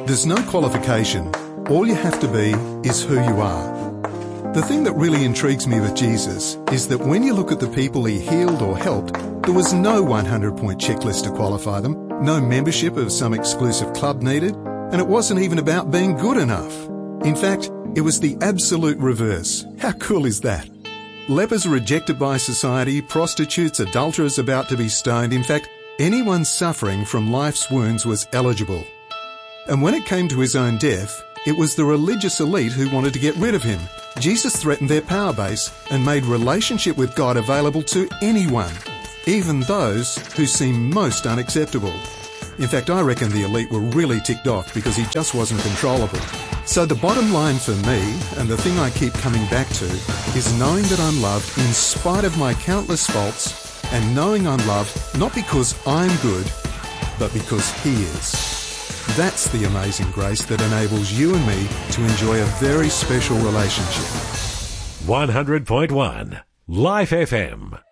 There's no qualification. All you have to be is who you are. The thing that really intrigues me with Jesus is that when you look at the people he healed or helped, there was no 100-point checklist to qualify them, no membership of some exclusive club needed, and it wasn't even about being good enough. In fact, it was the absolute reverse. How cool is that? Lepers rejected by society, prostitutes, adulterers about to be stoned. In fact, anyone suffering from life's wounds was eligible. And when it came to his own death, it was the religious elite who wanted to get rid of him. Jesus threatened their power base and made relationship with God available to anyone, even those who seemed most unacceptable. In fact, I reckon the elite were really ticked off because he just wasn't controllable. So the bottom line for me, and the thing I keep coming back to, is knowing that I'm loved in spite of my countless faults, and knowing I'm loved not because I'm good, but because he is. That's the amazing grace that enables you and me to enjoy a very special relationship. 100.1 Life FM.